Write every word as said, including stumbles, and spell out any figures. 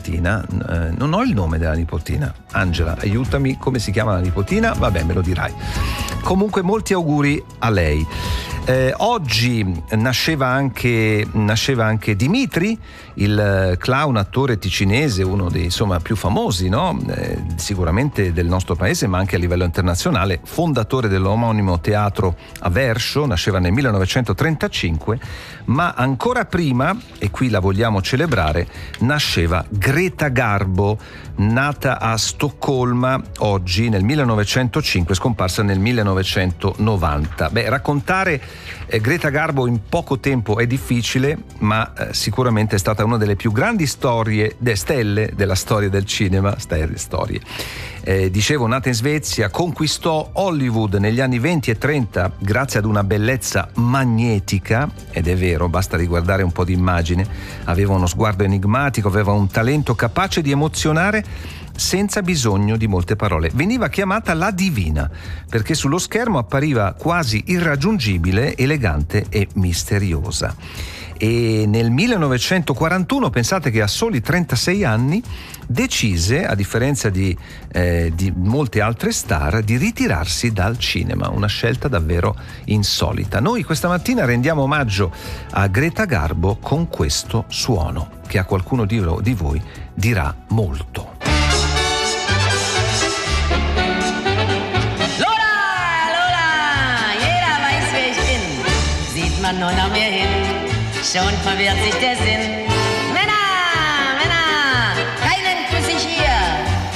nipotina, eh, non ho il nome della nipotina. Angela, aiutami, come si chiama la nipotina? Vabbè, me lo dirai. Comunque molti auguri a lei. Eh, oggi nasceva anche, nasceva anche Dimitri, il clown attore ticinese, uno dei insomma più famosi, no? Eh, sicuramente del nostro paese, ma anche a livello internazionale, fondatore dell'omonimo teatro a Verscio, nasceva nel millenovecentotrentacinque, ma ancora prima, e qui la vogliamo celebrare, nasceva Greta Garbo, nata a Stoccolma oggi nel millenovecentocinque, scomparsa nel millenovecentonovanta. Beh, raccontare eh, Greta Garbo in poco tempo è difficile, ma eh, sicuramente è stata una delle più grandi storie, de stelle della storia del cinema, storie. Eh, dicevo, nata in Svezia, conquistò Hollywood negli anni venti e trenta grazie ad una bellezza magnetica, ed è vero, basta riguardare un po' di immagine. Aveva uno sguardo enigmatico, aveva un talento capace di emozionare senza bisogno di molte parole. Veniva chiamata la divina perché sullo schermo appariva quasi irraggiungibile, elegante e misteriosa. E nel millenovecentoquarantuno, pensate che a soli trentasei anni, decise, a differenza di, eh, di molte altre star, di ritirarsi dal cinema, una scelta davvero insolita. Noi questa mattina rendiamo omaggio a Greta Garbo con questo suono che a qualcuno di, di voi dirà molto. Nun auf mir hin, schon verwirrt sich der Sinn.